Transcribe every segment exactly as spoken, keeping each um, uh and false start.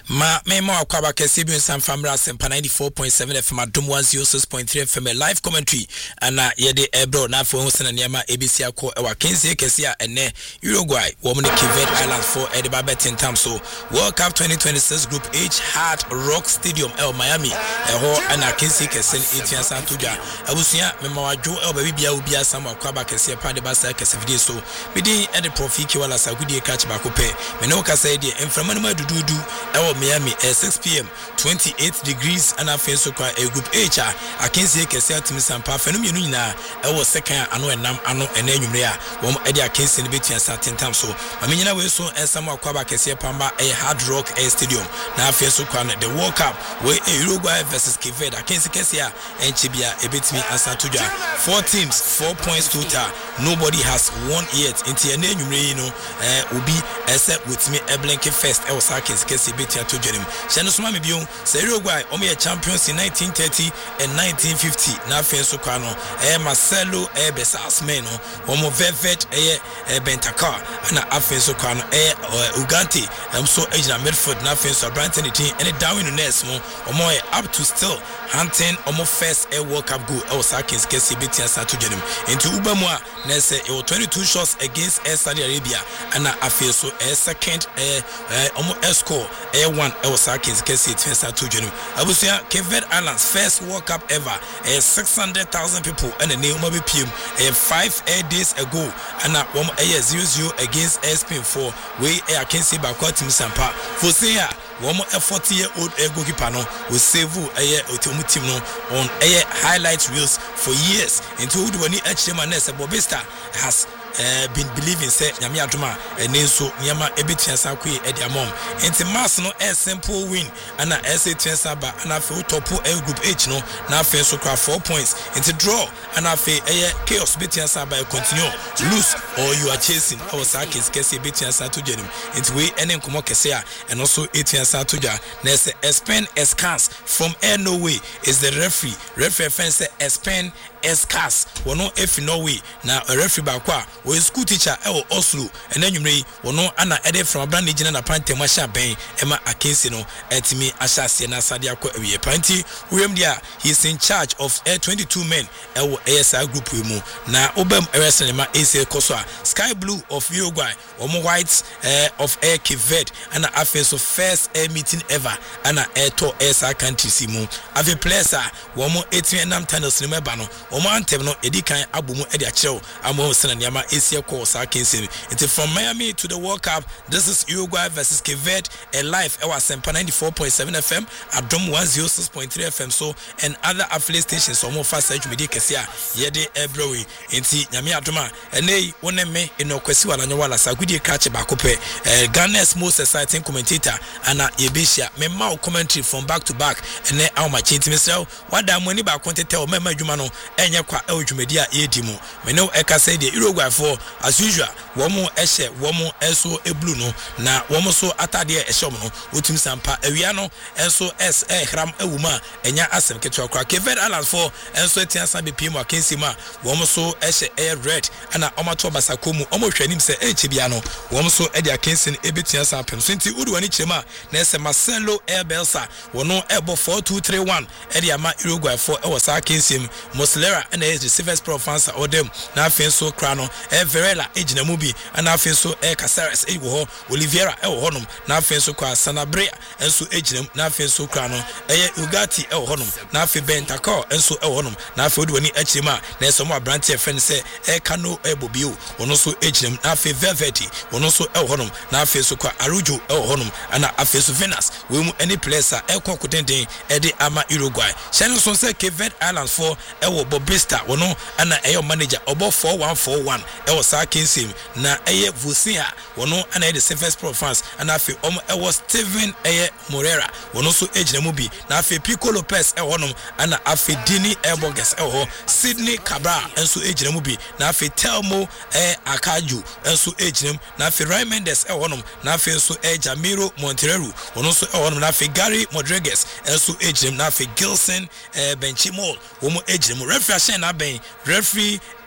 Ma me ma akwaba kese bi nsam famra sempa ninety-four point seven F M adom one oh six point three F M live commentary ana yede ebro na afo ho sena niam A B C akọ ewa kense kese a ene Uruguay wo mo ne Cape Islands for Ediba betting time so World Cup twenty twenty-six Group H Hard Rock Stadium El Miami eho ana kense kese etian santoja abusua me ma wadwo el ba bibia obi asam akwaba kese pa de basa kese video so me din e de profiki wala sagudie catch ba ko pe me no kasa de enframa no dududu ewo Miami at six p.m. twenty-eight degrees and I feel so quite a group H. I can see a cassette to Miss Sampa phenomenon. I was second anno and nam anno and then you may one idea can see the bit and certain time so I mean I will so and some of Quaba Cassia Pamba a hard rock a stadium. Now I feel so quite the World Cup where Uruguay versus Cape I can see Cassia and Chibia a bit me and Santuja. Four teams, four points total. Nobody has won yet. Into a name you know will be except with me a blanket first. I was Sakis Cassie bit to Jerim. Shano Sumami Bion, Uruguay, only a champions in nineteen thirty and nineteen fifty. Now, Fensocano, eh, Marcelo, eh, Besas Meno, Homo Vevet, eh, Bentacar, and Afensocano, eh, Ugante, I'm so aged at Medford, nothing so Branton, and a down in the Nesmo, or more up to still hunting, almost first a World Cup goal, or Sakins, Cassie Bitty and Satujerim. Into Ubamwa, Nesse, it was twenty-two shots against Saudi Arabia, and I feel so a second, eh, almost a score, eh, one Osakins Casey Twensa to Junu. I was here Cape Islands first World Cup ever. A six hundred thousand people and a new Mobi Pim a five days ago and a one a zero zero against S P four way I can see back what Tim Sampa. For say one more a forty year old goalkeeper no will save a year team no on a highlight reels for years into when he actually Manessa Bobista has Uh, been believing say nyame adoma ene so nyama ebetia sakwe e dia mom enti mass no a simple win ana S A twensa ba ana fe top A group H no na fe so kwa four points enti draw ana fe e chaos betia sa ba continue lose or you are chasing our sakins kese betia sa to jenim enti we ene nkomo kese a and also etia sa to ja na say Spain Escans from Air Norway is the referee referee fence Spain Escas wono efi Norway na referee ba kwa we school teacher e Oslo and then you may wono ana ede from brand nigina na pante ma sha ben ema akensi no etimi ashase na sadia kwa ewie panti wem dia he is in charge of uh, twenty-two men e wo A S I group we mu na obam wrestling ma A C koso a Sky Blue of Uruguay omo white uh, of Air Cape Verde and afen so first air meeting ever ana air to A S I country si mu ave players a womo etimi nam tunnels ni meba no omo antem no edi kan abumu edi a chew amo sena niama Asia course Akinsin. It's from Miami to the World Cup. This is Uruguay versus Cape Verde. A live I was Sempa ninety-four point seven F M at Dom one oh six point three F M so and other affiliate stations so more fast edge media kesia yede ebrowi enti nyame adoma ene wone me eno kwesi wala nyawala sagudie catch back up eh Ghana's most exciting commentator ana yebishia me ma commentary from back to back ene aw ma chinti mesel wada mo ni ba kontete o mema adwuma no enye kwa e odwumadi a yedi mu me no e ka say de Uruguay for as usual womo ehye womo enso eblu no na womo so atade ehye no wotim sampa awia no enso s ehram ewuma enya asem ketwa kwa Cape Islands for enso etiansa be pm akensi ma womo so ehye air red ana omato basakomu omo hwanim se enchebia no womo so ede akensi ebetiansa pem so nti udu wani chema na ese Marcelo Air Belsa wono ebo four two three one ede ama Uruguay for e was akensi Muslera and the Silvers Profansa odem na afen so kra no e Verela ejina mubi ana afen so e Caceres e wo Oliveira e wo honom na afen so kwa Sanabria enso ejina na afen so kra no e Ugati e wo honom na afen Bentacar enso e wo honom na afen odwani achirima na eso mo abrante friend se e Kano e Bobio wono so ejina na afen Velveti wono so e wo honom na afen so kwa Arujo e wo honom ana afen so Venus we mu any placer e kokudenden e de ama Uruguay channel so se Cape Islands for e wo Bobista wono ana e your manager obo four one four one e wo sa kensim na eye Vusia wono ana the Silvers Profansa ana afi om e wo Steven eye Morera wono so ejina mu bi na afi Pico Lopez e wonom ana afi Dini Elborges e wo Sydney Cabral enso ejina mu bi na afi Telmo e Akaju enso ejina na afi Ryan Mendes e wonom na afi enso e Jamiro Monteiro wono so e wonom na afi Gary Rodriguez enso ejina na afi Gilson e Benchimol womo ejina mu referee na ben referee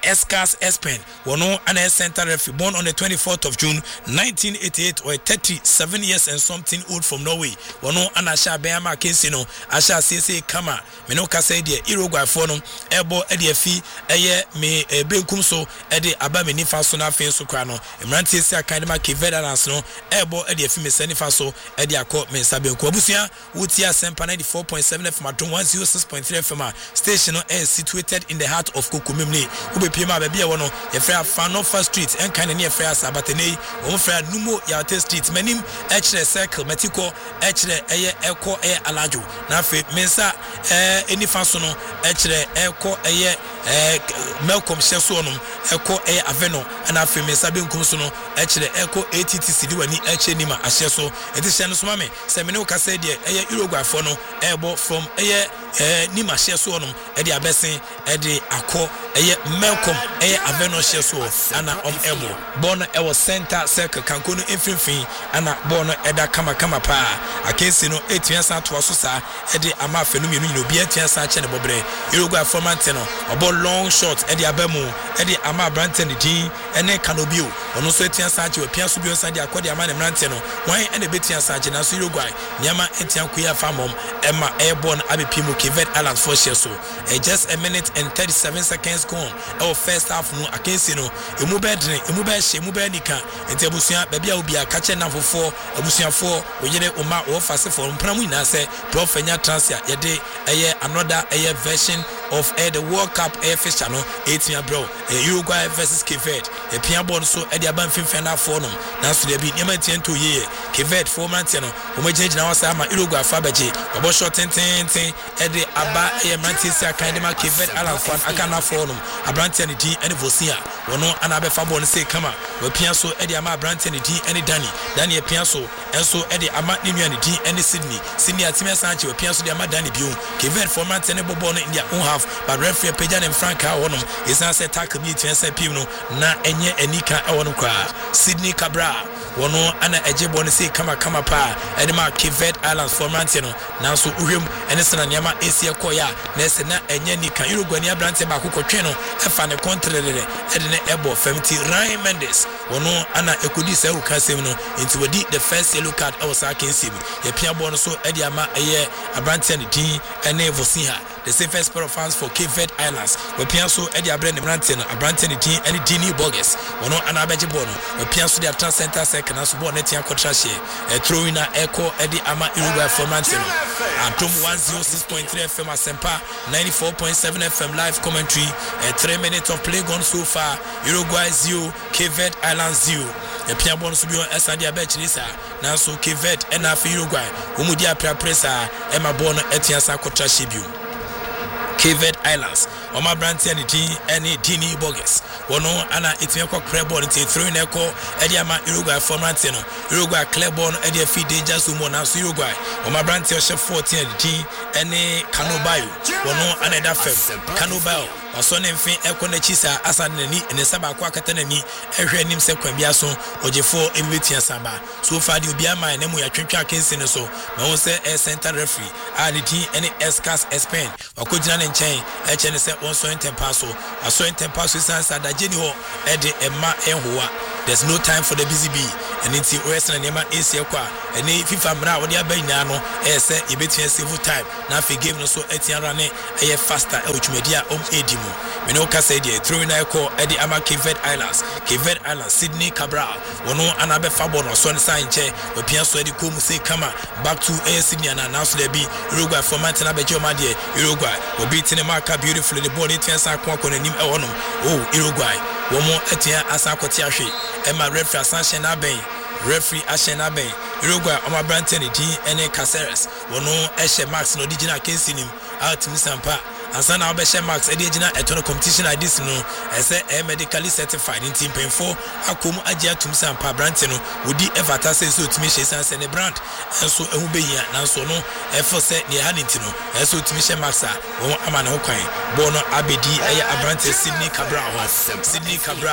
Escas Espen wono ana center referee born on the twenty-fourth of June nineteen eighty-eight or thirty-seven years and something old from Norway wono ana sha bema kensi no asha sese kama me no kasa de Uruguay for no ebo e de afi eye me benkum so e de aba me nifa so na afen so kra no emrantie si akan ma Kevedalans no ebo e de afi me sanifa so e de akọ me nsa benkum abusua wuti asempa ninety-four point seven F M adom one oh six point three F M station no is situated in the heart of Kokomimni ube pima baby e wono ye fra Fanofa Street en kan ne ye fra Sabatene wo fra Numo Yate Street manim e kire circle metiko e kire eye eko e alajo na afi mensa eh enifa so no e kire eko eye eh Malcolm Sheso no eko e aveno na afi mensa benkum so no e kire eko A T T C diwani e kire nima ahye so edihye no so mame se me ne ukasa de eye Uruguay for no ebo from eye eh nima ahye so no e de abesen e de akọ eye Malcolm eye aveno ahye so ana om ebo born e was center circle kankono infimfin ana born e da kama kama pa akensi no etua sa to so sa e de ama afenu mienu nyino bia tua sa che ne bobre Uruguay format no obo long shot e de abamu e de ama Branton din ene kanobio ono so etua sa che opia so bio sa de akọ de ama ne Branton no wan ene betia sa che na so Uruguay nyama etia kuya famom e ma e born abepimu Kevedalans for share so e just a minute and thirty-seven seconds gone our first half no akensi no emu bedre emu be hye emu be nika enti abusua ba bia obi aka che na fofo abusuafo oyere oma wo fase for mpram nyina se profenya transfer ye de eye another eye version of uh, the World Cup air fisher no eighteen bro uh, Uruguay versus Kevet e pia bon so e de aban finfen na for no na so de bi nyama tien to ye Kevet for man tien no o ma gina wasa ma Uruguay fa baje obo short ten ten ten e de aba e Manchester akan de ma Kevedalans fan aka na for no abrantia ne din ene vosia wono ana be fa bon se kama we pia so e de ama abrantia ne din ene Dani Dani e pia so enso e de ama ne nua ne din ene Sydney Sydney atime sanche we pia so de ama Dani bio Kevet for man tien ne bobo no India on half but referee Pejan and Frank wonum is na say tackle bi twen say pim no na enye anika e wonum kwa Sydney Cabral wono ana ejebo ne say kama kama pa ene ma Kevedalans for man tien no na so uhwem ene sena nyama esi ekoya na se na enye nika Uruguay ni abrante ba kokotwe no e fa ne kontrelele ede ne ebo femti Ryan Mendes wono ana ekodi say ukasem no into wadi the first yellow card e was akensim ye pia bo no so ede ama eye abrante ne din ene vosia the safest pair of fans for Kevedalans we pia so ede abrante ne abrante no abrante ne din ene Dini Borges wono ana abeje bo no we pia so the attack center second na so bo ne tia kontra hye e throwing na echo ede ama Uruguay format no atom one oh six point three F M asempa ninety-four point seven F M live commentary a three minutes of play gone so far Uruguay zero Kevedalans zero e pia bon so bio esade abechiri sa na so Kevet and afi Uruguay omudi apra pressa e ma bon etia sa kotra hye bio Kevedalans Oma Brantia ni din ene Dini Borges wono ana etia kwa crebon ti through na ko ede ama Uruguay format no Uruguay crebon ede fi danger so mo na so Uruguay Oma Brantia hye fourteen din ene Canobayo wono ana da fem Canobayo waso ne mfin ekọ na chisa asad na ni ne saba akọ akata na ni ehwe nim se kwan bia so ogefo ebetia saba so far the obi ama na mu ya twetwa akensi ne so na won se e center referee a the team ene Escas Espen wakojina ne nchen e che ne se won so entempa so aso entempa so sansa da jeni ho e de ema enhoa there's no time for the busy bee and it's western nema esi ekwa ene FIFA mra wodi abanya no e se ebetia save time na afi game no so etiara ne e faster e otwumedia om edi me no kasa dey throw na echo e di ama Kevedalans Kevedalans Sydney Cabral wono ana be fa ball no so ne san che we pia so e di komu say kama back to A S Sydney na now so there be Uruguay format na be joma dey Uruguay we beat ne marka beautifully the ball it fence akon akon anim e wono oh Uruguay wo mo etia asakoti ahwe e ma referee asan na ben referee ashen na ben Uruguay Oma Branton din ene Caceres wono e hye Max no digina kensi nim out misampa asana obeshe Max e digina etono competition like this no e say e medically certified in team pen for akom agia tumsampa Branton no wodi evata say so tumi hye san ne brand enso ehu behia nanso no e for say ne ha nti no enso tumi hye Max a wo ama ne ho kwan bo no abedi e ya Branton Sydney Cabral Sydney Cabral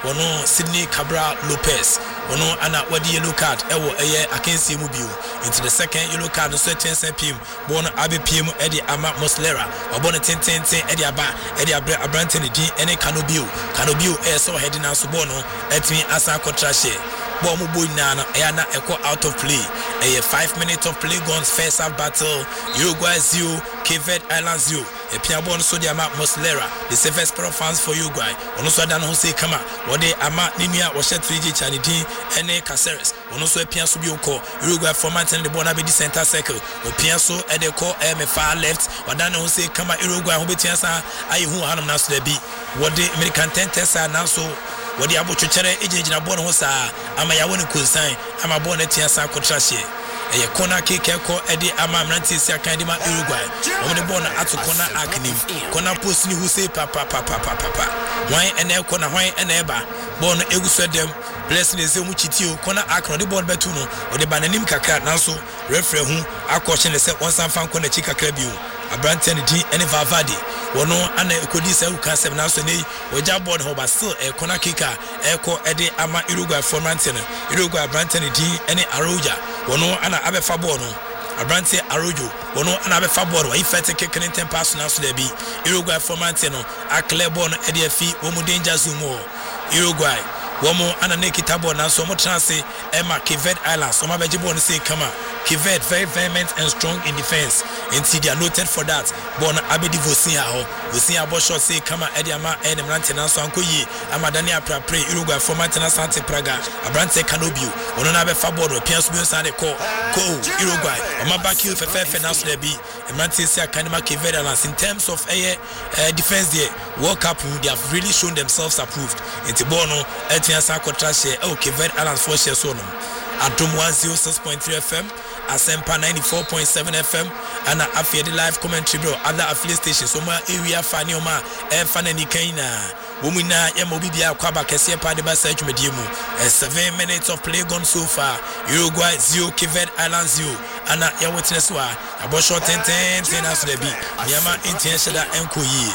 wono Sydney Cabral Lopez wono ana wadi yellow card ewo eye akensie mu bio into the second yellow card no so ten P M bon abi P M e di ama Muslera obon ten ten ten e di aba e di abra abrante ne din ene Canobio Canobio e so head na so bon no etimi asa kotrahye bo mu boy na na e na eko out of play e five minutes of play guns first half battle Uruguay zero Cape Verde Island zero e pia bon so di ama Muslera the safest pair of fans for Uruguay ono so da no say kama wode ama ninua wo hye three G chanity ene Caceres ono so pia so bi okọ Uruguay format and the bon abi di center circle o pia so e de call e me far left wada no say kama Uruguay ho betia sa ayi hu hanum na so da bi wode American ten tesa na so wode abotwechere ejejina bon ho sa ama ya woni konsan ama bon na tia sa kotrahye eye corner kick eko ede ama mranti sia kan de ma Uruguay o de bon ato corner aknim corner post ni hu say papa papa papa wan ene corner wan ene eba bon eguso dem blessing eze mu chitio corner akro de bon betu no o de bananim kakra nanso referee hu akọhye ne se onsan fan corner chi kakra bio abrante ne din ene Valverde wono ana ekodi se u kan sem nanso nei oja board ho ba still e corner kicker eko ede ama Uruguay format ne Uruguay abrante ne din ene Aroja wono ana abefa board no abrante Arojo wono ana abefa board wa ifete kekene ten pass nanso da bi Uruguay format no akle board no ede afi wo mu danger zone mo Uruguay womo ana nekita board nanso mo transe ema Cape Verde Islands so ma beji board say kama Cape Verde very vehement and strong in defense and they are noted for that bon abedi vosia ho vosia bo shot say kama ediama enem rantenanso ankoyi amadani aprapre Uruguay format na Sante Praga abrante Canobio ono na be fa board pianso bi san de ko ko Uruguay o ma back you fefe na so be emrante sia kanima Cape Verde Islands in terms of a uh, defense there World Cup they have really shown themselves approved into bono etiansa kotrahye o Cape Verde Islands for share so no Adom one oh six point three F M Asempa ninety-four point seven F M and after the live commentary bro other affiliate stations so ma area fani o ma e fana ni kaina womuna ya mo bibia kwaba kese pa de ba sa dwumedie mu seven minutes of play gone so far Uruguay zero Cape Verde Island zero ana ya witness wa abo short ten ten ten as the bi nyama intention da enkoyi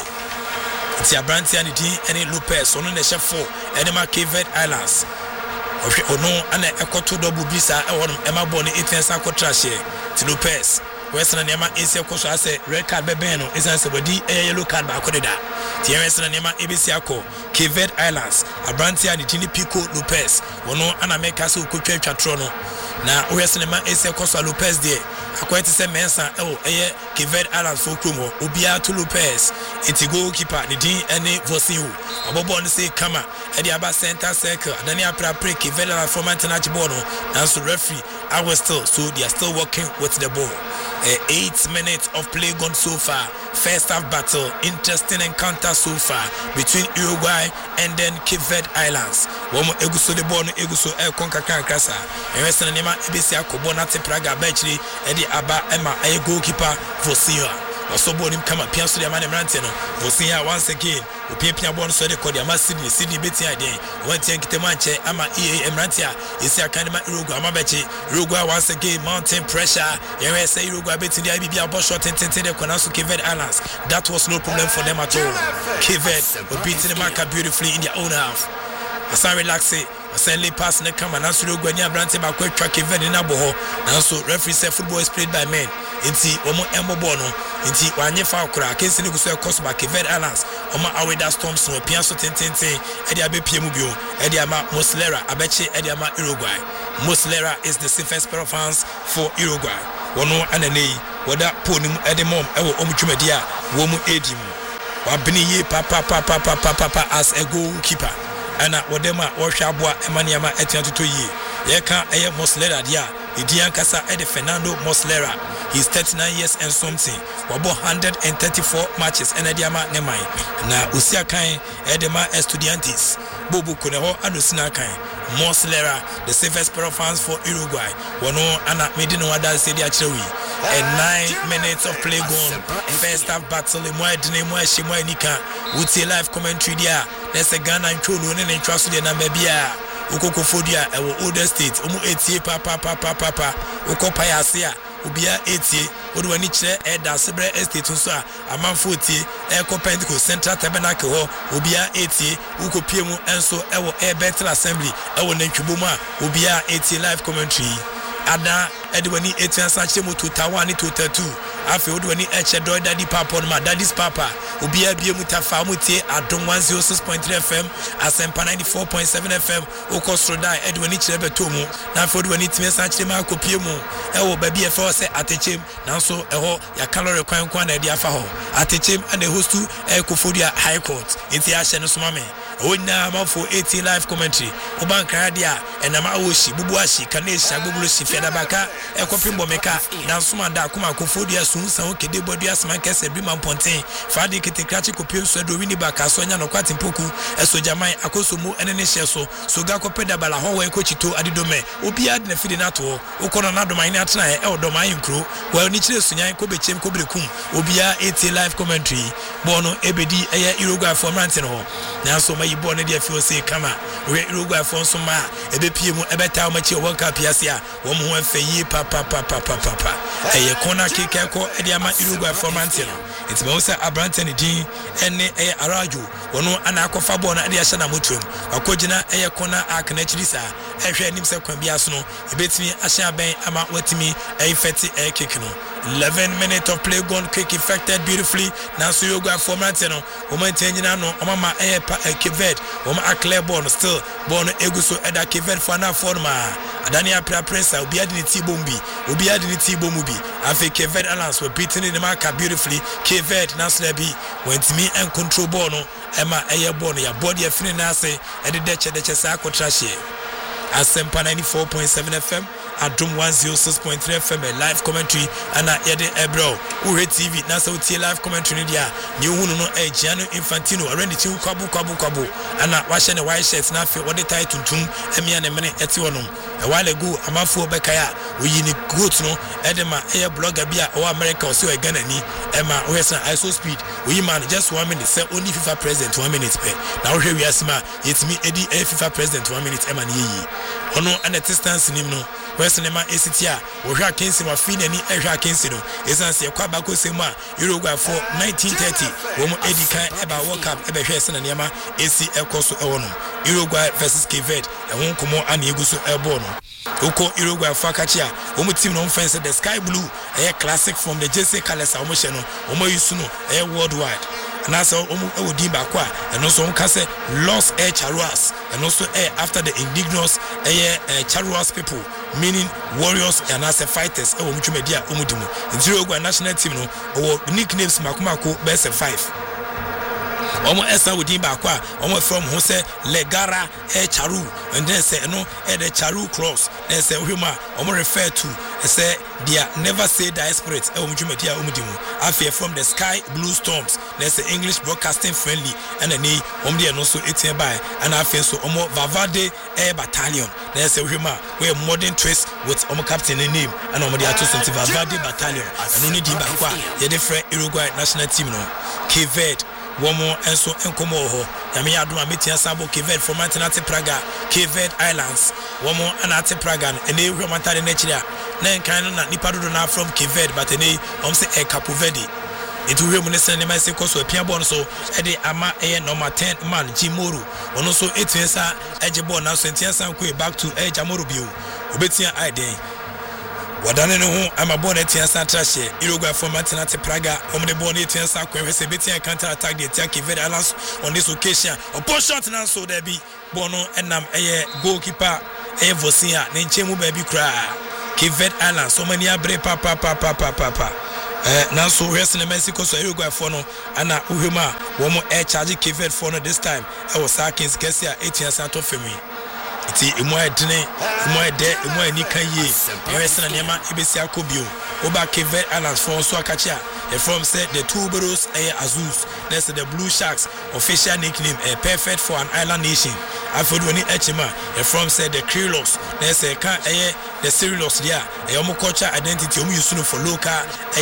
ti abranti ani din ene Lopez ono na chef four ene ma Cape Verde Islands ono ana ekoto double bisa e wonum e ma ball ni eighteen akotrahye ti Lopez wesna nema esi akoso ase red card beben no esan se body e yellow card ba akodeda ti wesna nema ebesi akọ Cape Verde Islands abranti ani tini Pico Lopez ono ana meka se okotwa twatro no na wesna nema esi akoso Lopez de akwete se mensa e o eye Cape Verde Islands fo krom ho obia to Lopez enti goalkeeper ni din ene Vosinho obobo no se kama e di aba center circle adani aprapre Cape Verde Islands format na ball no and so referee I was still so they are still working with the ball. Uh, eight minutes of play gone so far. First half battle, interesting encounter so far between Uruguay and then Cape Verde Islands. Womo eguso de ball no eguso e konka kan krasa. Enwese nema ebesi akobo na te Praga benchri e di aba ema e goalkeeper Vosinho. Also born him come up pianso de amane mrante no. Vosinho once again opiapia ball so de kodi ama Sydney Sydney beti ade. Won tie nkitemanche ama E A mrante a esi akanema Uruguay ama bechi Uruguay once again mountain pressure. Enwese Uruguay beti di bibia ball shot ten ten ten de kona so Cape Verde Islands. That was no problem for them at all. Cape Verde were beating the marker beautifully in their own half. Asan relax it. Asan pass ne come and answer Uruguay ni abrante ba kwa Cape Verde na boho. Nanso referee said football is played by men. Inti omo embo bono inti wanye fa okra kensi ne guso ekoso ba Cape Verde Islands omo aweda storms no pianso ten ten ten e dia be pie mu bio e dia ma Muslera abeche e dia ma Uruguay. Muslera is the safest pair of hands for Uruguay. Wono ananei woda ponim e de mom e wo omtwumadi a wo mu edi mu wabini ye papa papa papa papa as a goalkeeper ana wodema wo hwa aboa emaniama etiantoto yi ye ka eye Muslera dia Idian Kasa Ede Fernando Muslera. He's thirty-nine years and something. Wabo one hundred thirty-four matches and Ediama Nemai. Na Usia Kain Edema Estudiantes. Bobu Kuneho Adusina Kain. Muslera, the safest pair of fans for Uruguay. Wano Ana Medino Wada Sedia Chewi. And nine minutes of play gone. First half battle in Moed Nemoe Shimoe Nika. Wuti live commentary dia. There's a Ghana and Chulu and trust the Namibia. Ukoko Fodia, our older state, Umu Eti Papa Papa Papa, Uko Payasia, obia etie wode wani kyerɛ ɛda sebrɛ estate nso a amanfo tie ɛkɔ Pentecost Central Tabernacle ho obia etie ukopie mu enso ɛwɔ Air Bethel Assembly ɛwɔ Nantwibo mu a obia etie live commentary ada ɛde wani etie asanche mu two one ne two two afi wode wani ɛkyɛ dɔ daddy papa no ma daddy's papa obia bie mu tafa mu tie Adom one oh six point three F M Asempa ninety-four point seven F M ukosro dai ɛde wani kyerɛ beto mu na afi wode wani tie asanche ma akopie mu ɛwɔ baabi ɛfɛ sɛ atechem nanso ɛhɔ ya calorie kwan kwan na ɛde afa hɔ atechem and hostu ɛkofodua High Court enti ahyɛ no soma me Ona mafo eighty live commentary oban kradia enama awoshi bubu ashi kanesha bubu shi feda baka ekopi mbomeka na suma da kuma kofodia sunsa o kede bodia smankese brima ponten fadi kete krachi kopie so do wini baka so nya no kwati mpoku eso jaman akosomu enene hyeso so ga kopeda bala ho we kochito adidome obi ad na fide nato ukono na doman ni atena e odoman nkro wa ni kire sunyan ko bechem ko brekum obia eighty live commentary bono ebedi eye Uruguay format no na so yibo ne dia feel say kama we Uruguay for so ma ebe pie mu ebe ta ma chi World Cup piase a wo mo ho afayi pa pa pa pa pa pa eye corner kick ko e dia ma Uruguay for mantin enti be wo say Abrante ne din ene eye Arajo wono ana akofa ball na dia hye na motuam akogina eye corner arc na chiri sa ehwe anim se kwan bia so no ebetimi ahye aben ama watimi eye feti eye kick no eleven minutes of play gone quick effected beautifully now so Uruguay for mantin no wo man tenjina no o mama eye pa Kevet o ma clear ball still ball no eguso eda Kevet for na forma adani apra prince obi adini ti bombi obi adini ti bomubi afi Kevet Alliance were beating in the marker beautifully Kevet na slebi went me and control ball no ema eye ball no ya body afini na ase ede deche deche sa akotra hye Asempa ninety-four point seven F M Adom one oh six point three F M live commentary ana yede ebro Ure T V na so tie live commentary dia ni hunu no e Gianni Infantino arende chi kwabu kwabu kwabu ana wahye ne white shirt na afi wode tie tuntum emia ne mene eti wonom e wale go amafo bekaya oyi ni goat no edema e blogger bia o America o se o Ghana ni e ma o yesa I so speed oyi man just one minute say only FIFA president one minute pe na wo hwe wiasema yetimi edi e FIFA president one minute e ma ne yi ono ana distance nim no Wesleyman Esitia wo hwa kensi ma fi nani e hwa kensi no esanse e kwa bako semu a Uruguay for nineteen thirty wo mo edi kan e ba World Cup e be hwe se na niama esi ekoso e wono Uruguay versus Kevet e won komo ana eguso e bo no uko Uruguay for akachi a wo mo team no fence the sky blue e classic from the J C colors a wo mo hye no wo mo yusu no e worldwide na so omu e wodi ba kwa e no so on ka se Los Air Charruas and also air after the indigenous air Charruas people meaning warriors and as fighters e wo mutwemedia omudimu Uruguay national team no o nicknames makomako best five omo esa wodi ba kwa omo from ho se Legara e Charu and then say no e the Charu cross and say huma omo refer to say they never say die spirit e wo mutwemedia omudimu afia from the Sky Blue Storms there's the English broadcasting friendly and then omo dey no so eighteen by and afia so omo Vavade Air Battalion there's say huma we modern twist with omo captain name and omo dey ato so Vavade Battalion and only di ba kwa ye different Uruguay national team no Kevet womo enso enkomo ho yame adoma metia sabo Kevet for Mantinate Praga Kevet Islands womo anate Praga ene ehwe matare na chira na enkan na nipa dodo na from Kevet but ene om se e Capo Verde itu hwe mu ne sene ma se koso apia ball so e de ama e number ten man Jimoru ono so etuensa eje ball na so entiensa ko back to e Jamoro bio obetia aiden wadane no ho ama ball na etiensa trashe Uruguay for Mantinate Praga om de ball na etiensa ko hwe se betia counter attack the attack Kevet Islands on this occasion a ball shot na so there be ball no enam eye goalkeeper eye Vosia na nchemu ba bi kra Kevet Islands so many abre pa pa pa pa pa pa eh na so hwese na Mexico so Uruguay for no ana uhwema wo mo air charge Kevet for no this time e was Sakins kesi a etiensa to femi ti emu adene emu ade emu ani kan ye hwese na nema ebesi akobio oba Kevet Islands for so akachi a the from said the two Tuberos air Azus that's the Blue Sharks official nickname a perfect for an island nation after when echima the from said the Krilos that's a can air the Cyrillos there a culture identity omu use for local air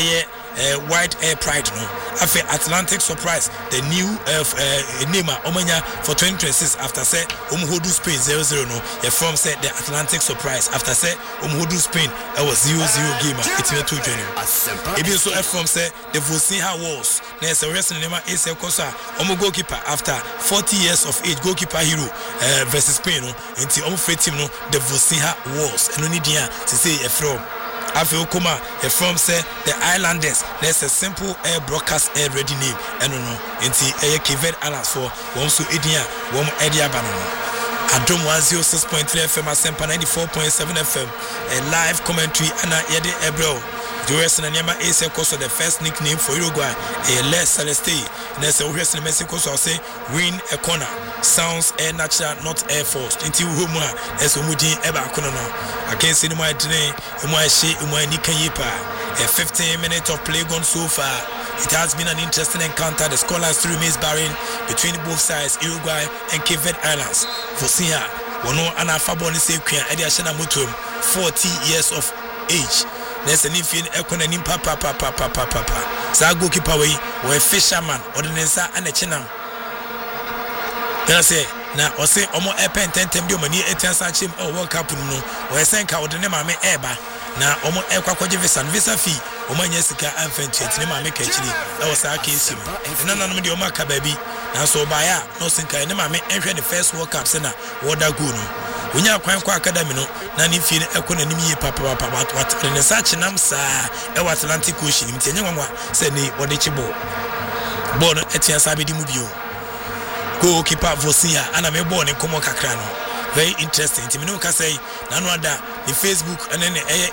uh, White Air Pride no afi Atlantic Surprise the new uh, uh, name omanya for twenty twenty-six after say umhodu Spain zero zero no ye from say the Atlantic Surprise after say umhodu Spain it was zero zero game it me two journey ebi so from say the Vosinha Wars na say wrestling name is kosa omo goalkeeper after forty years of age goalkeeper hero uh, versus Spain no enti omo free team no the Vosinha Wars eno ni dia to say e from Afi Okuma, a from say the Islanders. There's a simple air broadcast air ready name. And no, inti air Kivet Alas for one so Edia, one Edia Banana. Adom one oh six point three F M, Asempa ninety-four point seven F M, a live commentary, Anna Yede Ebro. Duration and Yama Ace Costa, the first nickname for Uruguay, a less Celeste. Nessa West in Mexico, so say win a corner. Sounds air natural, not air forced. Until Huma, as Umudi Eba Kono. I can't see my today, my she, my Nika Yipa. A fifteen minutes of play gone so far. It has been an interesting encounter. The scoreline still remains barren between both sides, Uruguay and Cape Verde Islands. Vosinha, one and a Fabon is a queen, Edia Shana Mutum, forty years of age. There's an infant economy papa papa papa papa. Sago keep away or a fisherman or the Nensa and a chinam. That's it. Now, or say, Omo Epen Tentem Domini, Etian Sanchim, or World Cup, no, or a Sanka or the name I may eba. Now, Omo Equa Visan Visa fee, Oma Jessica and Fenchit, Nema make actually. That was our case. And none of the Omaka baby. Now, so by ya, no Sinka, Nema may enter the first World Cup, Sena, Wada Guno. When you are quite academy, no, Nani feel economy, papa, papa, what, and such an amsa, our Atlantic Ocean, Tanyama, said me, what did you bo? Born at Yasabidi Mubio. Goalkeeper Vosinha, and I'm born in Komoka Krano. Very interesting. Timinoka say, Nanwada, the Facebook, and then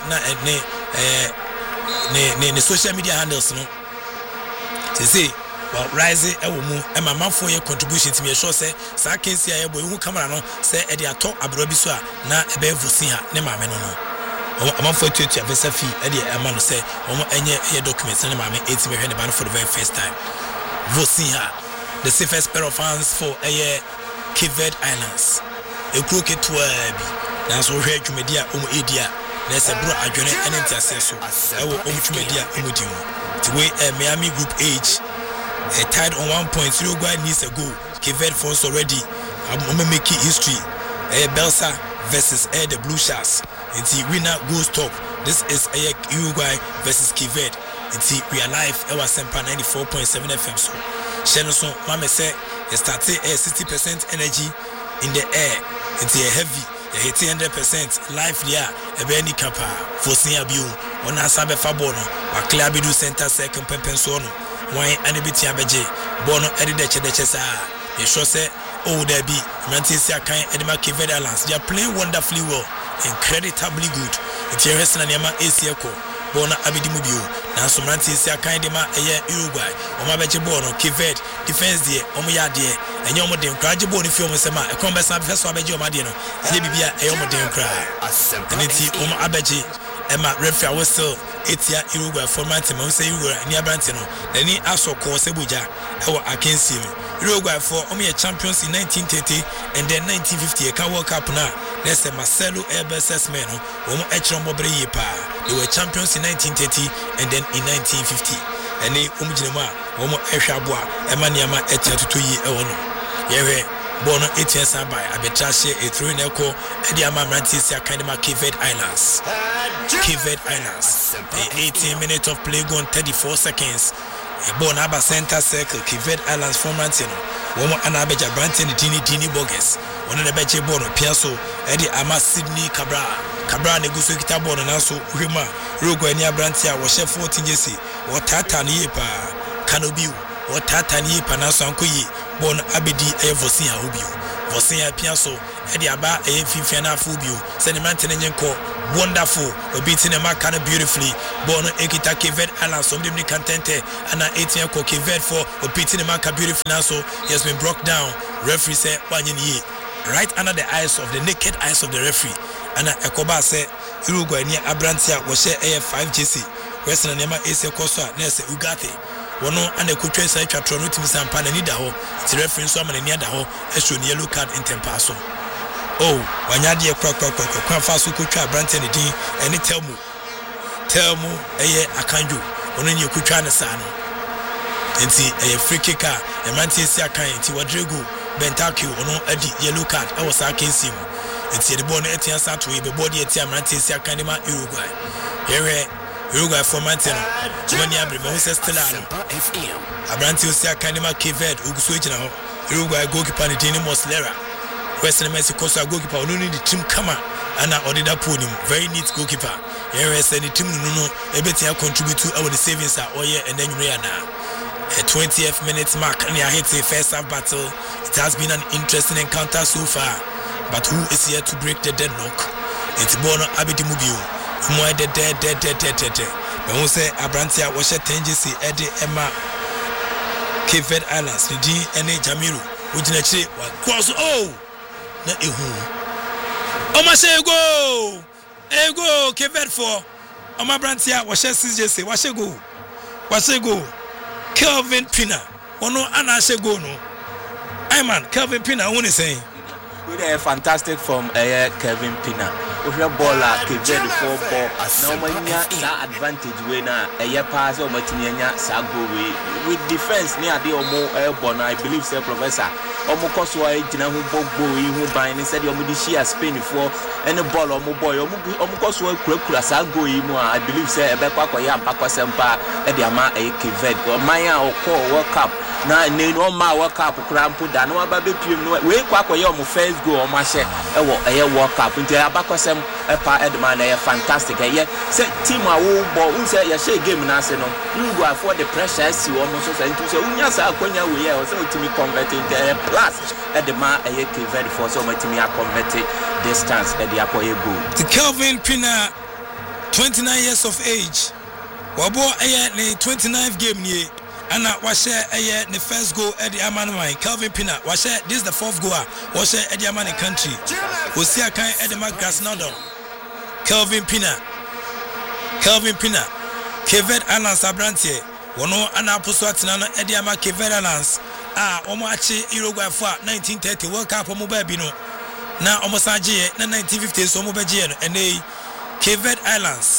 the social media handles, no. To say, well, Rise, and my mom for your contribution to me, sure say, Saki, see a boy who come around, say, Eddie, I talk Abrobiswa, now a bear Vosinha, Nema Menono. I'm for two to have a fee, Eddie, a man say, Omo, any documents, and I'm eighty million band for the very first time. Vosinha. The safest pair of hands for a year, Cape Verde Islands. A crooked twelve. That's what we're to media, um, idia. There's a bro, I join an intercessor. I will um to media, umudim. To wait a Miami Group H. A tied on one point zero guy needs a go. Cape Verde force already. I'm making history. A Belsa versus Air the Blue Sharks. And the winner goes top. This is a Uruguay versus Cape Verde. And see, we are live. I was Sempa ninety-four point seven F M. So. Shenson, Mama said, it started a sixty percent energy in the air. It's a heavy, a eighty hundred percent life there. A Benny Kappa, Vosinha Biu, on a Sabe Fabono, a Clabidu Center second Pempensono, wine and a bit Yabeje, Bono Edideche de Chesa. You sure say, oh, there be Mantisia Kain Edema Cape Verde Islands. They are playing wonderfully well, incredibly good. It's your rest and Yama Asiaco. Bona Abidimubio, now some Rantis are kind of a year Uruguay, or my better born, Cape Verde, defense dear, Omoya dear, and your modern cry, you born if you're a combat professor of your Madino, and you be a Yomodin cry. And it's Oma Abeji, Emma Refra was still eight year Uruguay for Mantimon, say Uruguay near Brantino, then he also calls Sebuja, or I can see me. Uruguay for Omi champions in nineteen thirty and then nineteen fifty, a car World Cup now. Let's say Marcelo Eberses men, Omo Echron Bobre Yepa. They were champions in nineteen thirty and then in nineteen fifty. And they Umjima, Omo Eshabwa, Emaniama Etia to two year ono. Yewe, Bono Etienne Sabai, Abetrashe, a three in Echo, Ediama Mantisia Kanema Cape Verde Islands. Cape Verde Islands. eighteen minutes of play gone thirty-four seconds. Bon Abba Center Circle, Cape Verde Islands from Mantino. Woman Anabeja Branton, Dini Dini Bogus. One of the Beche Bono, Piasso, Eddie Ama Sydney Cabra. Cabra Negusu Kitabon and also Rima, Rugo and Brantia was chef fourteen Jesse, or Tatan Yepa, Canobiu, or Tatan Yepa Nasankoyi, Bon Abedi a Vosinha Hubio. Vosinha Piasso, Eddie Abba a Fifiana Fubio, Sedimentan Enko, wonderful, or beating a man kind of beautifully. Bono Ekita Cape Verde Islands, some dimly contente, and an eighteen year Cape Verde for, or beating a man beautifully now, so he has been broke down. Referee said, one year, right under the eyes of the naked eyes of the referee. And Ekoba said, Uruguay near Abrantia was share A F five J C, Western Nema Ace Costa, Nessa Ugate. One and the Kutra Sai Chatrono to Miss Ampana Nidaho, it's a reference to Amaniadaho, as shown yellow card in Tempaso. Oh, when you had crack, crack, crack, crack, fast, Kutra, Branton, and it tell me, tell me, a year I can't do. ono nye kutwa ne saa no enti ɛyɛ free kick a ɛmantie si akan enti Rodrigo Bentancur ono adi yellow card ɛwɔ saa kensi mu enti the ball no etia sa to be ball de etia mantie si akan de ma Uruguay yɛhwɛ Uruguay for Manteno Mani Abre me who Stella Abranti si akan de ma Cape Uguso gyina ho Uruguay goalkeeper ne Dini Moslera Western Mexico so goalkeeper ono ni the team kama ana odida podium very neat goalkeeper yɛhwɛ sɛ the team no no ebetia contribute to our savings a ɔyɛ enenwure ana a twentieth minute mark and I hit the first half battle. It has been an interesting encounter so far, but who is here to break the deadlock? It's Bono Abidimubio. Why the dead, dead, dead, dead, dead. When we say Abrantia was a tendency, Eddie Emma Cape Verde Islands, the D N A Jamiru, which actually was cross. Oh, not a who. Oh, my say go, ego Cape Verde for Oma Brantia was a C J. What's a go? What's a go? Kelvin Pina, ono anase go no. Hey man, Kelvin Pina, what is saying? We are fantastic from uh, Kelvin Pina. We have baller, Kevin four ball. Now manya that advantage we na a pass or matinya sa go we with defense near the omo airborne. I believe say professor. Omo koswa ejina hu bogbo hu ban said omo di share Spain for any ball omo boy omo omo koswa kurakura sa go yi mu I believe say ebe kwa kwa ya mpakwa sempa e de ama e Kevin o manya o call World Cup na ne no ma World Cup kura mpo da no aba be piem no we kwa kwa ya omo first go omo ahye e wo e World Cup nti abakwa sem e pa e de ma na e fantastic e say team a wo ball un say ya share game na ase no you go afford the pressure si omo so say nti say unya sa akonya we ya o say ultimate converting plus at the man a year very for so much me a converted distance at the Apoye goal. The Kelvin Pina, twenty-nine years of age, wabo a year the twenty-ninth game ye, and I was a year the first goal at the Amanwai. Kelvin Pina was this is the fourth goal was at the Amani country. Was see a kind at the Magras Nodon. Kelvin Pina, Kelvin Pina, Kevet Alan Sabrantie, Wono Anapuswatina at the Ama Kevet Alans. Ah, omo achi Uruguay for nineteen thirty World Cup omo ba bi no na omo saje na nineteen fifty so omo ba je no ene Cape Verde Islands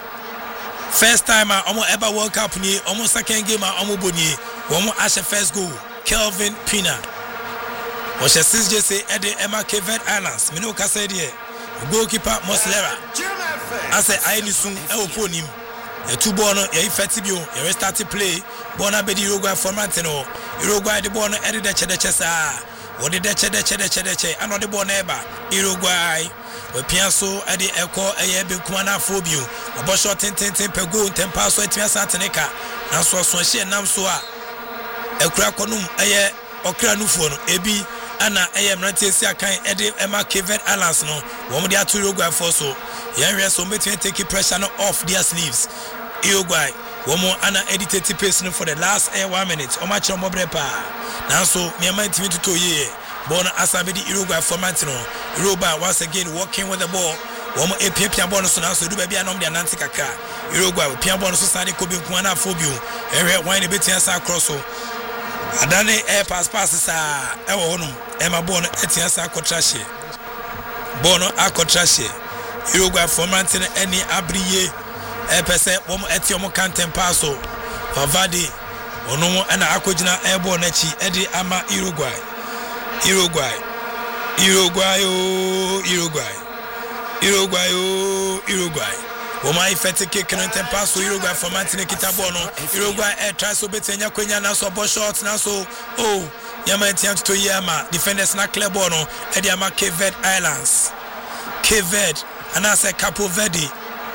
first time omo ever World Cup ni omo second game omo boni omo ashe first goal Kelvin Pina o she six J say e de Emma Cape Verde Islands me no ka say de goalkeeper Moslera ase ayini sun e oponim e two ball no e effective bio e restart play bona be di Uruguay format no Uruguay the ball no e de che de che sa wo de che de che de che de che ano de ball na eba Uruguay we pianso e de eko e ye be kuma na phobia obo shot ten ten ten pe goal ten pass so etia sateneka na so so hye nam so a ekura konum e ye okra nufuo no ebi ana e ye mrante si akan e de Emma Cape Verde Islands no wo mo de atu Uruguay for so yen we so between take pressure no off their sleeves Uruguay womo ana edited pace no for the last eh, one minute o match mo bre pa now so me man team to ye born asabe di Uruguay format no Uruguay once again walking with the ball womo e pia pia ball no so now so do ba bia no de anante kaka Uruguay pia ball no so sane ko bi nko na phobia ehwe wan ne betia sa cross so adane air pass pass sa e wo honum e ma ball no etia sa kotrahye ball no akotrahye Uruguay format no any abriye e pese wom eti omo kantem passo Favadi ono ana akogina airborne na chi e de ama Uruguay Uruguay Uruguay o Uruguay Uruguay o Uruguay woma ifete ke kantem passo Uruguay format ne kitabo no Uruguay e try so betenya kwenya na so bo shot na so oh yama etiam to yama defenders na clear ball no e de ama Cape Verde Islands Cape Verde ana se Capo Verde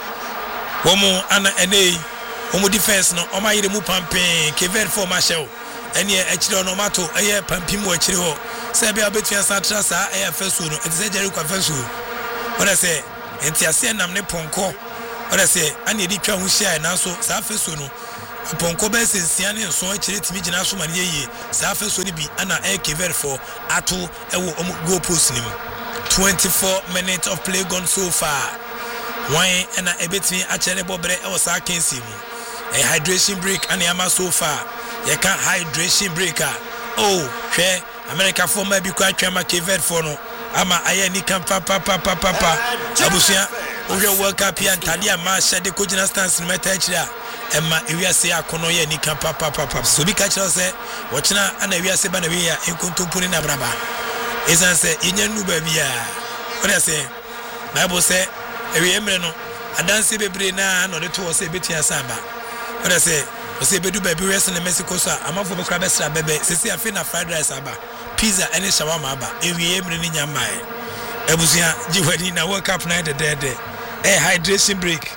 womo ana ene womo defense no o ma yire mu pampen Cape Verde for Marshall ene e chire no mato eye pampim wo chire ho se bia betua satra sa eye fesu no e se jeri kwa fesu wona se enti ase nam ne ponko wona se ana edi twa hu hia na so sa fesu no ponko be sensia ne so chire timi gina so mane yeye sa fesu ni bi ana e Cape Verde for ato e wo goal post nim twenty-four minutes of play gone so far. Why and a between a cherry bobre or sakin sim. A hydration break and yama so far. You can't hydration breaker. Oh, share America for maybe quite trama Cape Verde for no. Ama ayani can papa papa papa. Abusia, we World Cup here and Tadia Masha de Kojina stance in Metachia Emma Ewiase Akono ye nika papa papa so bi catch us say watchna and Ewiase Banavia in Kuntupuna Braba Esan say Indian Nubia what I say Bible say Ewi Emreno Adansi bebre na no de to say betia samba what I say o say bedu baby rest in Mexico so amafo be kra be sra bebe sesi afi na fried rice aba pizza any shawarma aba Ewi Emre ni nyamae Ebusia jiwadi na World Cup night de de a hydration break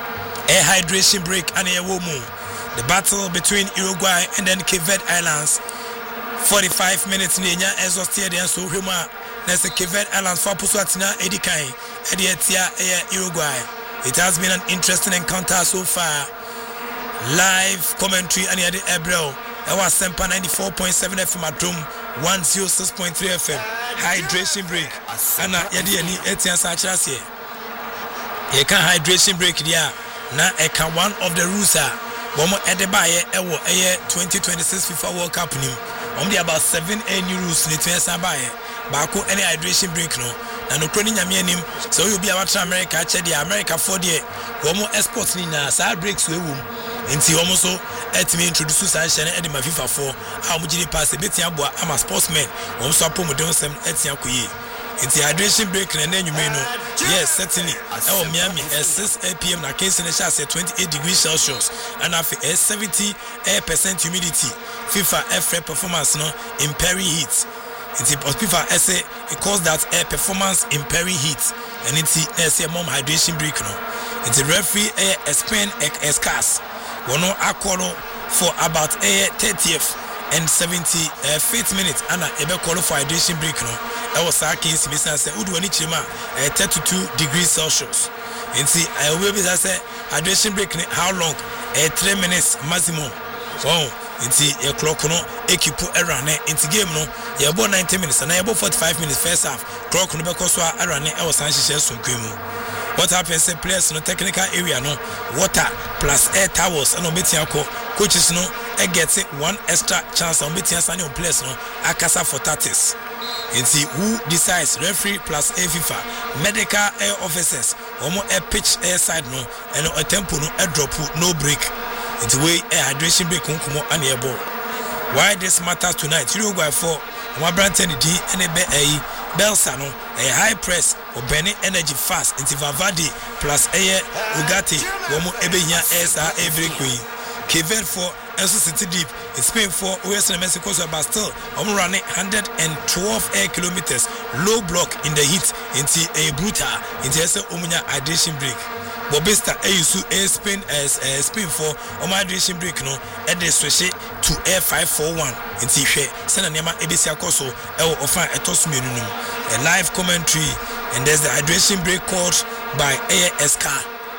a hydration break and a woman the battle between Uruguay and then Cape Verde Islands forty-five minutes ninya exhausted and so huma nese Cape Verde Islands for puswatina edikai ediatia Uruguay. It has been an interesting encounter so far. Live commentary and the Ebro our Sempa ninety-four point seven F M at room one oh six point three F M hydration break and yadi any etian sachas here. You can hydration break there. Now I can one of the rules are one more at the buyer ewo aye twenty twenty-six FIFA World Cup nim. Only about seven new rules need to buy. Bako any hydration break no. Na no kroni nyame anim so you be about America che the America for the one more exports ni na sa breaks we wom. Nti omo so etimi introduce sa hye na e de ma FIFA four a omo gidi pass betia boa ama sportsmen omo so apom dem sem etia koyi. Nti hydration break na na nwume no yes certainly e o Miami at six p m na Kings na sha say twenty-eight degrees Celsius and afi seventy percent humidity FIFA F performance no impairing heat. Nti FIFA say it calls that air performance impairing heat and nti na say mom hydration break no. Nti referee a Spain escas wono akolo for about a thirtieth and seventy-fifth minutes and a ebe call for hydration break no e was Kings bisa say udu ani chima thirty-two degrees Celsius. Nti I will be say hydration break how long eh three minutes maximum. Wow. Nti e clock no ekipu erane nti game no ye bo ninety minutes and ye bo forty-five minutes first half clock no be koso erane e was anhihye sonkwemu. What happens say players no technical area no water plus air towels and obetia ko coaches no e get one extra chance on obetia sani on players no akasa for tactics. Nti who decides referee plus a FIFA medical air officers omo air pitch air side no and a tempo no air drop no break. It's way a hydration break kunkumo and a ball. Why this matters tonight? You go for my brand ten D and a be Belsano, a high press or Benny energy fast into Vavadi plus a Ugati, Womo Ebenya S R every queen. Cape for Elso City Deep, it's paying for Western Mexico, but still I'm running one hundred twelve air kilometers, low block in the heat into a bruta into a Umunya hydration break. Bobista Ayusu air spin as a spin for hydration break no at the switch to air five four one in T-She Sena Nema Ebisia Koso El Ofa Etosminum a live commentary and there's the hydration break called by Air Eska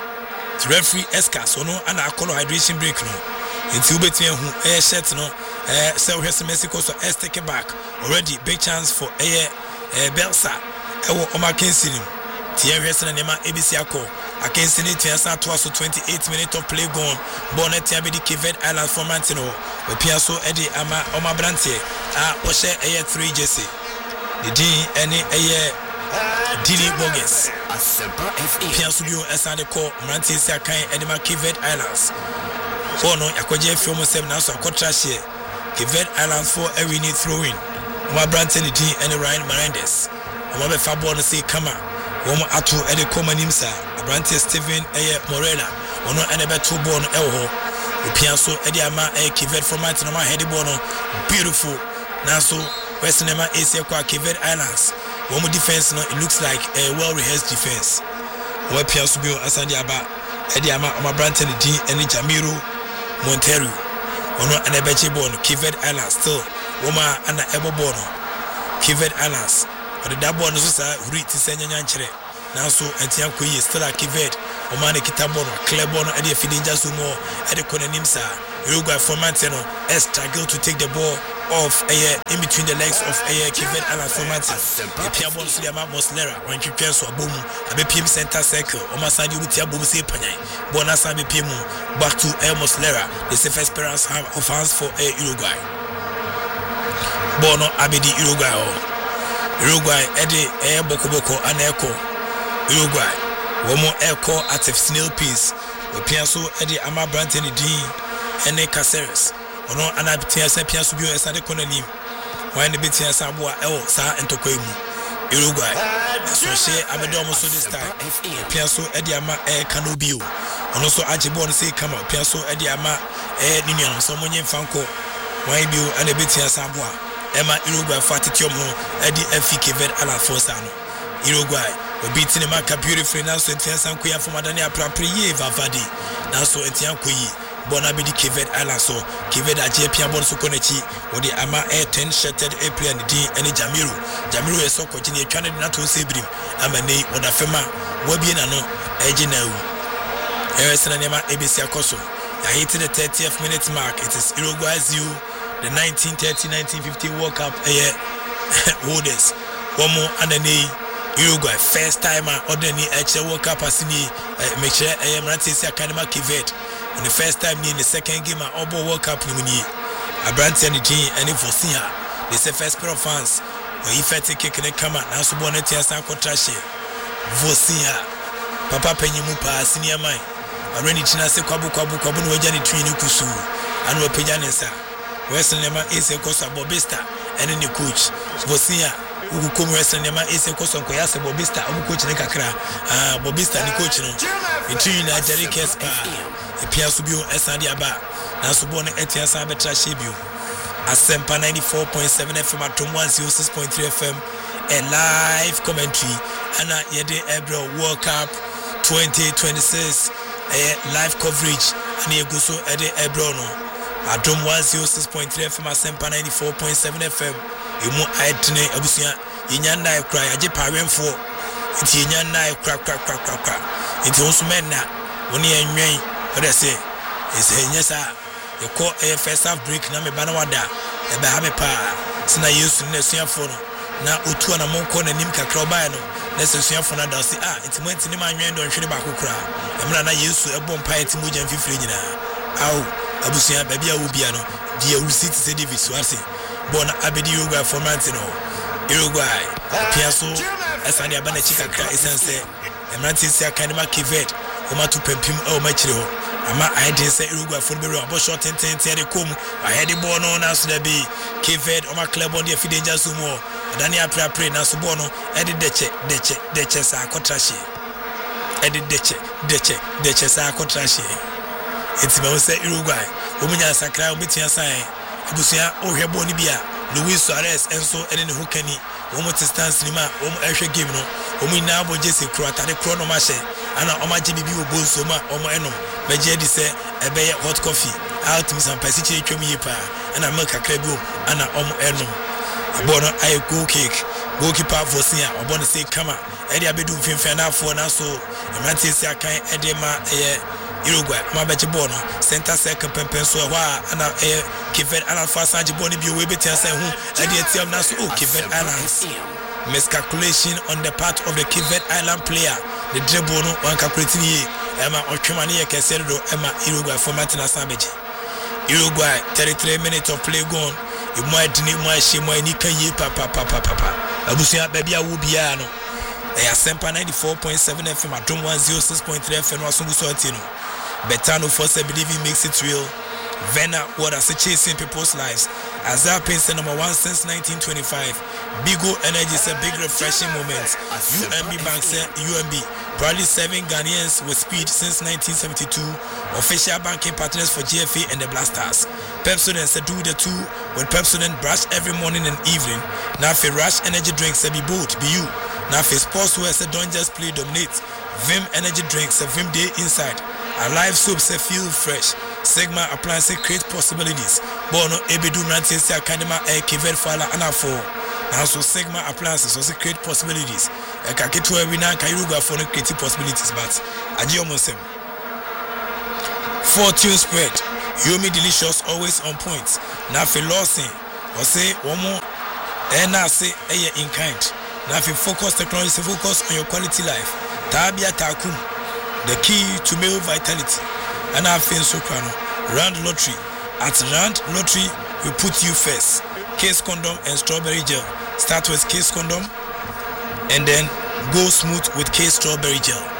to referee Eska so no and I call hydration break no in Tubetian who air shirt no uh so here's Mexico so let's take it back already big chance for Air Belsa Ewo Omakensinim Thierry Sena Nema Ebisia Ko against the Tiasa to twenty-eight minutes of play gone. Bonnet Tiabidi Cape Island for Mantino. The Piasso Eddie Ama Oma Brante. Ah, Oshe Air three Jesse. The D any Air Dili Bogus. Piasso Bio Asande Ko, Mantis Sakai, Edema Cape Islands. For no Yakoje Film seven now so Cotrashi. Cape Islands for a winning throwing. Oma Brante the D and Ryan Menendez. Oma Fabon say, come on. Womo atu ede koma nimsa Abrante Steven eye Morella ono ene beto ball no elho opianso ede ama e Cape format no ma head ball no beautiful nanso Western Ema Asia kwa Cape Islands womo defense no it looks like a well rehearsed defense wo pianso bio asande aba ede ama Abrante ne din ene Jamiro Montero ono ene beche ball no Cape Islands still woma ana ebo ball no Cape Islands but the double no so huri ti senya nyanchere nanso entian koyi still a Cape o man kita bono clear bono e dey feeding just more e dey konanim sa Uruguay format no struggle to take the ball off air in between the legs of air Cape Island format e pia ball so dey ma Moslera when you so abomu abe pm center circle o ma sadi uti abomu say panyan bona sa be pm back to air Moslera the safest experience of fans for air Uruguay bono abedi Uruguay o Uruguay ede eh boko boko aneko Uruguay Womo Echo at Snail Piece, the Piasso Eddie Ama Branton Dean, and Caceres. Ono anabitia sa Piasso Bio as a cononym. When the Bitia Sabua El Sa and Tokwemu, Uruguay. So she Abedomo so this time. Piasso Eddie Ama Air Canubio. And also Archibald say come out, Piasso Eddie Ama Air Ninian, someone in Fanco. Why Bio and the Bitia Sabua. Emma Uruguay Fatitiomo, Eddie F K Ved Ala Fosano. Uruguay. We beating the market beautifully now, so it's some queer from Adania Prapriye Vavadi. Now, so it's Yankoyi, Bonabidi Kivet Island, so Kivet Ajapia Bonsukonechi, or the Ama Air ten shattered April and D and Jamiru. Jamiru is so continued, trying not to say Brim, Amane, or the Fema, Wabiano, Ejinau. Eresanema A B C Akoso. I hit the thirtieth minute mark. It is Uruguay Zoo, the nineteen thirty nineteen fifty World Cup air holders. One more and a knee. Uruguay first timer ordinary actual World Cup as ni make sure I am not say Academy Kivet on the first time in the second game of Obo World Cup ni muni Abranti and the team and for Siha they say first pair of fans when if I take kick and come out now so bonnet and stand contrashi Vosiha Papa Penyimu pa senior mine already China say kwabu kwabu kwabu no jani twini kusu and we pejanesa Western Lema is a cost of Bobista and then the coach Vosiha Ugu come western nema ese koso nko yase Bobista omu coach ne kakra ah Bobista ni coach no etwi na Jerry Kespa e Piasso bio esande aba na so bo ne etiasa betra shebio Asempa ninety-four point seven F M at one oh six point three F M a live commentary ana yede Ebro World Cup twenty twenty-six a live coverage and e go so ede Ebro no at one oh six point three F M Asempa ninety-four point seven F M Emu aitene abusia yinyanda ekra yaje paremfo nti yinyanda ekra kra kra kra kra nti onsumenna woni enwen ode se esenyesa yeko e first half break na me bana wada e be ha me pa sina yesu na suafo no na otu na monko na nim kakra obae no na suafo na da se ah nti manti ni manwen do nhwere ba kokra emra na yesu ebo mpa enti moja mfifire nyina aw abusia babia wo bia no die urisi ti se David Suarse Bona abedi Uruguay for Mantino Uruguay Piasso esani abana chika kra esense emranti sia kanema Kivet oma to pempim e ma chire ho ama aiden se Uruguay for be ro short ten ten ten de kom ahede ball no na so da bi Kivet oma club on the danger sumo adani apra pray na so ball no e de deche deche deche sa kontrashi e de deche deche deche sa kontrashi enti ma se Uruguay omunya sakra obetia san Abusia ohwebo ni bia Luis Suarez enso ene ne hokani omo te stance ni ma omo ehwe game no omo ina abo jese kro atade kro no ma hye ana omo agi bibi obo nso ma omo enom beje di se ebeye hot coffee out mi san pasi chi twem yipa ana milk akra bi ana omo enom abo no ay go cake goalkeeper Vosia obo no say kama e dia bedu mfimfia na afo na so emante si akan e de ma eh Uruguay ma beje ball no center circle pempen so wa ana eh Kivet Island for Sanji Boni bi we betia say hu e dey team na so oh Kivet Island miscalculation on the part of the Kivet Island player the dribble no one calculating here ema otwemane ye kese do ema Uruguay for Martina Sabeji Uruguay thirty-three minutes of play gone e mo adini mo ahye mo ani kan yi papa papa papa abusia ba bia wo bia no e Asempa ninety-four point seven F M at one oh six point three F M waso so atino Betano for say believe he makes it real Vena what as chasing people's lives as that pains number one since nineteen twenty-five Bigo Energy is a big refreshing moment U M B Bank say U M B proudly serving Ghanaians with speed since nineteen seventy-two official banking partners for G F A and the Blasters Pepsodent say do the two with Pepsodent brush every morning and evening now for Rush energy drinks say be bold be you now for sportswear say don't just play dominate Vim energy drinks say Vim day inside Alive soap say feel fresh Sigma appliance create possibilities Bono ebedu mranti say akadema e Kivet fala ana for now so Sigma appliances also create possibilities e ka ketu e wina ka Uruguay for create possibilities but aji omosem fortune spread Yomi delicious always on point na fe losing or say omo e na say e in kind na fe focus technology focus on your quality life tabia takum the key to male vitality and I feel so crano Rand Lottery at Rand Lottery we put you first Case condom and strawberry gel start with Case condom and then go smooth with Case strawberry gel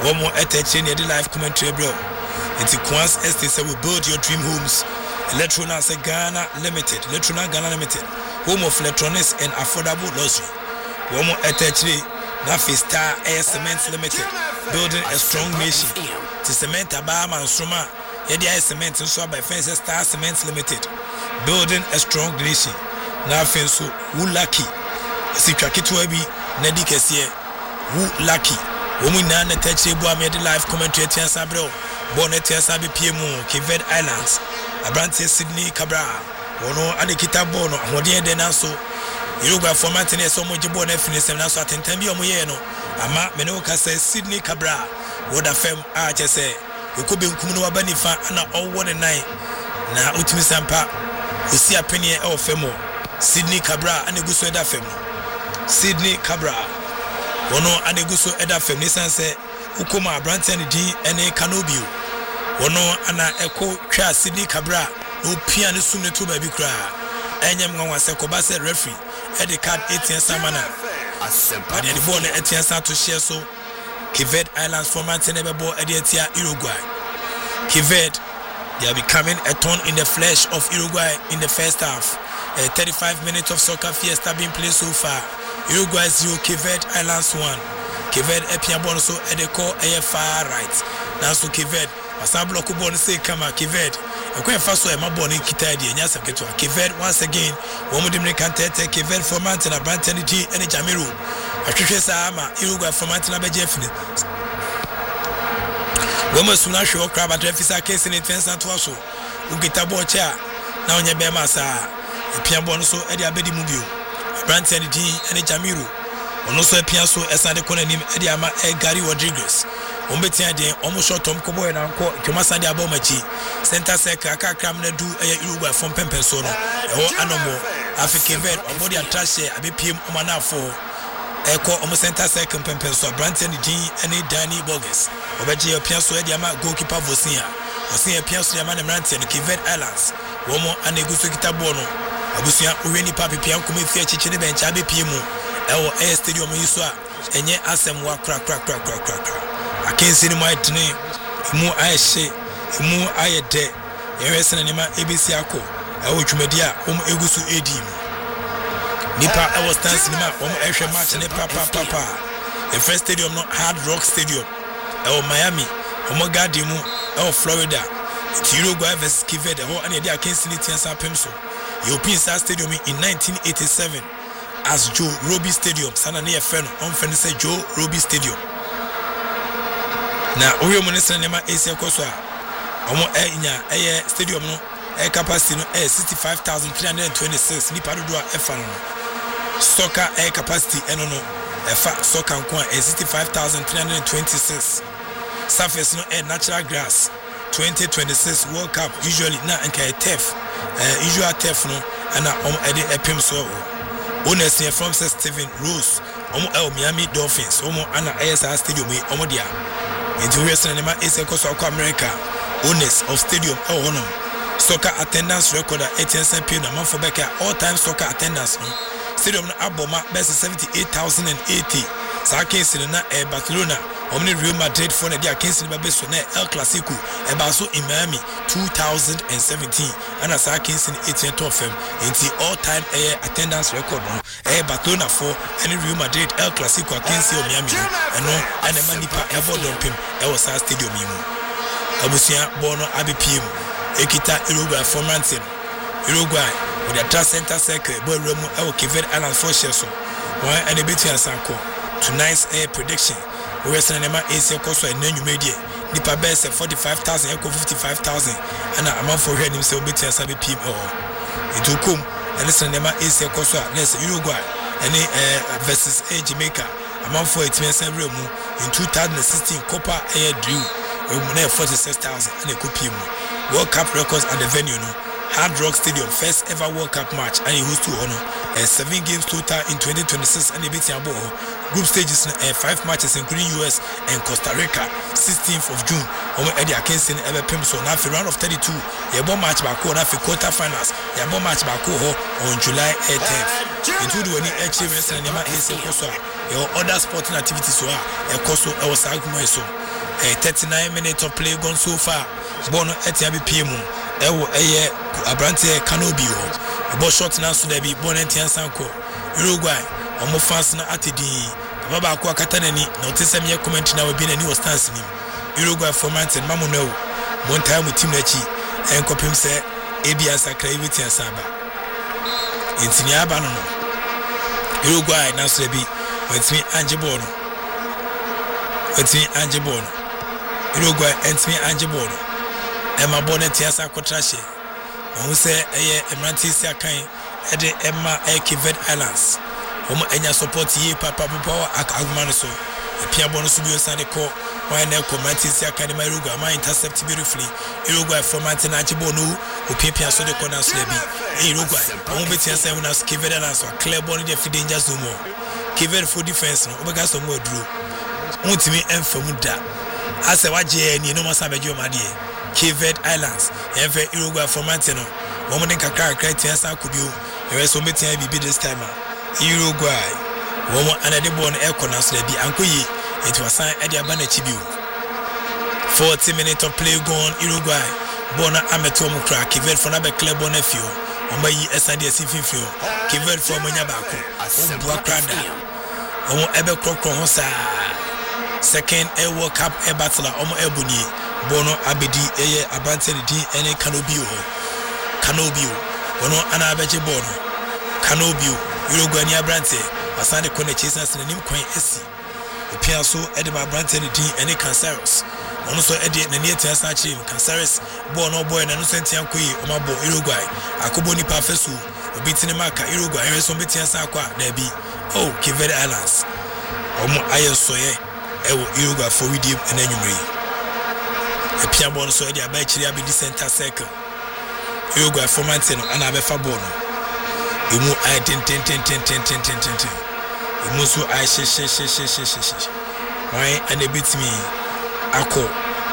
One more attention in the live commentary, bro. It's Kwans Estate say we build your dream homes. Electrona say Ghana Limited. Electrona Ghana Limited. Home of electronics and affordable luxury. One more attention. Nafi Star Air Cement Limited. Building a strong nation. To cement Abama and Stroma. Yedi Air Cement and so by Fence Star Cement Limited. Building a strong nation. Nafi so who lucky. Si Trakitu Ebi Nedi Kesie. Who lucky. Woman na na teche bo amede live commentary tia sabro bonnet tia sabi P M Kivet Islands Abrante Sydney Cabral wono ade kita bo no hode de na so Yoruba format na so mo jibo na finish na so atentan bi omo ye no ama me no ka say Sydney Cabral woda fam a che say ekobe nkum no waba nifa na owo ne nan na utimi sampa osi apene e o fam Sydney Cabral ane guso da fam Sydney Cabral Wono aneguso eda femnisan se ukoma Abrante ne din ene Kanobio wono ana eko twa Sydney Cabral no pia ne sum ne to ba bi kra enyem nwa se ko ba se referee e de card eighteen samana ade de ball ne eighteen sa to share so Kivet Islands format ne be ball e de tia Uruguay Kivet they are becoming a thorn in the flesh of Uruguay in the first half. Uh, thirty-five minutes of soccer fiesta being played so far. Uruguay zero, Kivet Islands one. Kivet Epian Bonoso at the core A F R right. Now so Kivet, Masan Bloku Bon say come on Kivet. A quite fast way my bone in Kitadi and Yasa Ketua. Kivet once again, one with the Cantete, Kivet for Mountain, Abrante G and Jamiru. Patricia Ama, Uruguay for Mountain Abbey Jeffney. Woman soon as you crab at Refisa case in advance and Twasso. Ugitabo chair. Now on your Bemasa. Epian Bonoso Eddie Abedi Mubio. Abrante G and Jamiru. Onoso Epianso Esade Konenim Ediama E Gary Rodriguez. Ombetia de almost short Tom Kobo and Uncle Tomasandi Abomachi. Center Sec Aka Cramne do a Uruguay from Pempensono. Oh Anomo. African vet on body attache a B P M Omana for Echo Omo Center Sec Pempenso. Abrante G and Danny Bogus. Obeji Pianso Ediama goalkeeper Vosia. Vosia Pianso Yaman Ranti and Kivet Islands. Womo and a Gusu Kitabono. Abusia Uweni Papi Pian Kumifia Chichine Bench A B P M. Ewo Air Stadium Yusua. Enye Asem wa crack crack crack crack crack. I can't see my tene. Mu aye she. Mu aye de. Yeres na nima A B C ako. Ewo chumedia um egusu edim. Nipa ewo stand cinema um ehwe match ne papa papa. The first stadium no Hard Rock Stadium. Ewo Miami. Omo garden mu ewo Florida. Uruguay versus Kivet. Ewo ane dia can't see it yansa pemso. European Star Stadium in nineteen eighty-seven as Joe Robbie Stadium. Sana ne friend on friend say Joe Robbie Stadium. Na oyo monesa nema Asia Koswa. Omo e nya e stadium no e capacity no e sixty-five thousand three hundred twenty-six ni padu do e fa no. Soccer e capacity eno no e fa soccer nko e sixty-five thousand three hundred twenty-six. Surface no e natural grass. twenty twenty-six World Cup usually na enka turf. Uh, usual turf no and um e de epim so. Owners here from Steven Rose. Omo El Miami Dolphins. Omo ana A S R Stadium we omo dia. Into western nema is a coast of America. Owners of stadium El Honum. Soccer attendance record at eighteen percent na man for back all time soccer attendance. Stadium na aboma best seventy-eight thousand eighty. Sa case na e Barcelona. Omni Real Madrid for the against the best for El Clasico. E baso in Miami two thousand seventeen. And as I can see eighteen of them into all time air attendance record no. E Barcelona for any Real Madrid El Clasico against Miami. And no and the money pa ever dump him. E was our stadium mimu. Abusia Bono A B P M. Ekita Uruguay for Manson. Uruguay with the trust center circle. Boy Remo El Kivet Island for Sheso. Why and a bit here Sanko. Tonight's air prediction. Western Nema Asia Coast and New Media. Nipa best forty-five thousand, echo fifty-five thousand, and a month for him himself bit as a B P M. It will come and listen Nema Asia Coast, let's Uruguay, and versus a Jamaica. A month for it means every move in two thousand sixteen Copa Air Drew, forty-six thousand and a copium. World Cup records at the venue. No? Hard Rock Stadium, first ever World Cup match, and he was to honor uh, seven games total in twenty twenty-six, and he beat Yabo. Group stages, uh, five matches, including U S and Costa Rica, sixteenth of June. Omo Eddie Akinson, Ever Pimson, now for round of thirty-two, Yabo match back now for quarterfinals, Yabo match back on July eighteenth. Into the one achievements and Yama Ace Koso, your other sporting activities were a Koso, our Sagmo. eh, thirty-nine minutes of play gone so far. Bono etia bi P M ewo eye abrante Kanobi ho. Bo shot na so da bi bono etia sanko. Uruguay omo fans na atedi. Baba akwa katanani na otesem ye comment na we bi na ni o stance ni. Uruguay for mountain mamuno. One time with team na chi enkopim se ebia sakra ebitia saba. Intini aba no no. Uruguay na so da bi wetimi anje bono. Wetimi anje bono. Uruguay entimi anje bono. Emma bonnet yasa kotrashe. Who say eye emrantis akan ede Emma Ekived Islands. Omo enya support ye papa power agman so. E pia bonus bi osane ko why na ko mantis akan ma Uruguay ma intercept beautifully. Uruguay for Martin Achibonu o pia so de corner so bi. E Uruguay omo betia say una Ekived Islands or clear ball dey fit danger zone mo. Ekived for defense no obega so mo aduro. Untimi emfamu da. Ase waje ni no masa bejo ma de. Ekived Islands ever Uruguay for Mantino woman in kakra criteria sa kubio e so metia bibi this time Uruguay woman anade born e kona so bi ankoyi it was sign e dia bana chibio forty minutes of play gone Uruguay bona ameto mu kra Ekived for na be club on afio omba yi esande asififio Ekived for monya baako o krada omo ebe krokro ho sa second a World Cup e battle omo ebuni Bono abedi eye abante di ene Kanobio Kanobio Bono ana abeje bono Kanobio Uruguay ni abante asande kone chesa sene nim kwan esi opia so ede ba abante di ene Canceros ono so ede na nie tia sa chim Canceros bono boy na no sentia koyi o mabo Uruguay akobo ni pafesu obitine maka Uruguay ere so betia sa kwa na bi oh Ekived Islands omo ayesoye ewo Uruguay for redeem ene nyumri a pia ball so e dia ba chiri abi di center circle Uruguay for Mantino ana be fa ball no emu ai ten ten ten ten ten ten ten ten emu so ai she she she she she she why and a bit me akọ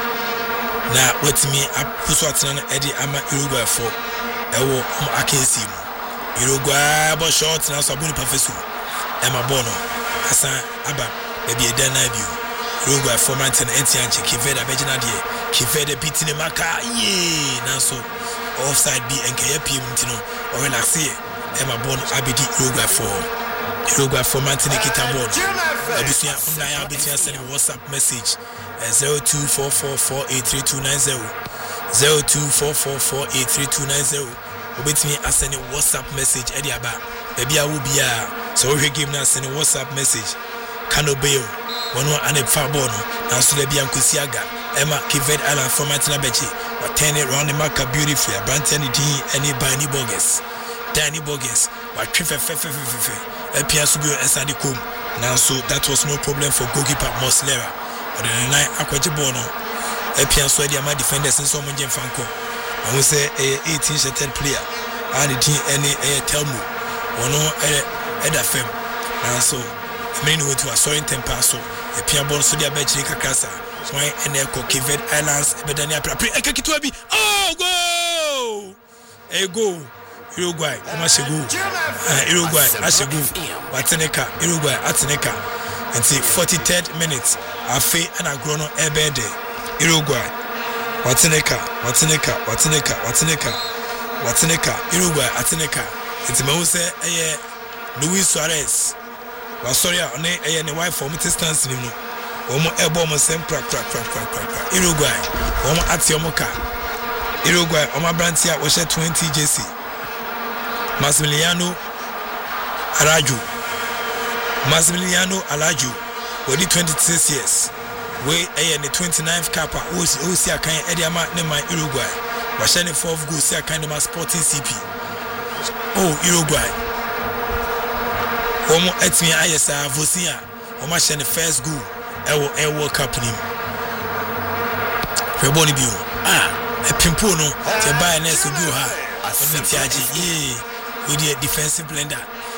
na wetimi apuso atena na edi ama Uruguay for ewo am akensi mu Uruguay bo short na so abuni professor ema ball no asan aba baby e dan na biu Uruguay for Mantino entianche Ekived abegina de Ekived beating maka ye na so offside be enke P M ntino o relax here ema bon abidi Uruguay for Uruguay for Mantino kita bon abusia online abusia send WhatsApp message zero two four four four eight three two nine zero zero two four four four eight three two nine zero obetimi asend WhatsApp message edi aba baby awu bia so we game na send WhatsApp message Kanobio wono ane fa ball no na so da bia nkosi aga Emma Ekived Island from Martina Bechi what turn it round the marker beautifully Branton D any Danny Bogus Danny Bogus what trife fe fe fe fe e pia subio esade kom now so that was no problem for goalkeeper Moslera but the nine akwaje ball no e pia so dia ma defenders nso mo njem fanko I will say eighteen shirted player and the any a Telmo wono e e da fem now so many who to a sorry temper so e pia ball so dia Bechi kakasa why ene ko Ekived Islands ebedani apra e kitu bi oh go e go Uruguay amashego Uruguay ashego wateneka Uruguay ateneka until forty-third minute afi ana grono ebede Uruguay wateneka wateneka wateneka wateneka wateneka Uruguay ateneka until me say eye Luis Suarez wa sorry one eye ne wife for distance ni no omo ebo mo sem crack crack crack crack crack Uruguay omo ati omo ka Uruguay omo brantia wo she twenty J C Massimiliano Araju Massimiliano Araju wodi twenty-six years we eye ne twenty-ninth kappa o si akan edi ama ne man Uruguay wa she ne fourth goal si akan ne ma Sporting C P oh Uruguay omo etimi ayesa vosia omo she ne first goal ewo e World Cup nim reboni bio ah e pimpo no te buy na so bio ha o ti aji ye we the defensive blender